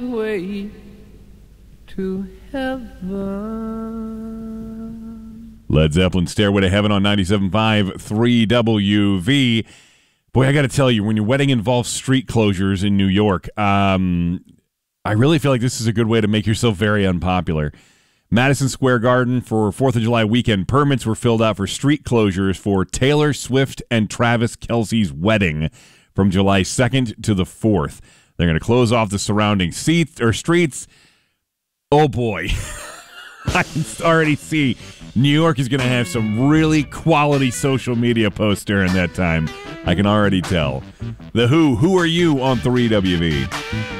way to heaven. Led Zeppelin, Stairway to Heaven on 97.5 3WV. Boy, I got to tell you, when your wedding involves street closures in New York, I really feel like this is a good way to make yourself very unpopular. Madison Square Garden for 4th of July weekend, permits were filled out for street closures for Taylor Swift and Travis Kelce's wedding from July 2nd to the 4th. They're going to close off the surrounding streets. Oh, boy. I can already see New York is going to have some really quality social media posts during that time. I can already tell. The Who are you on 3WV?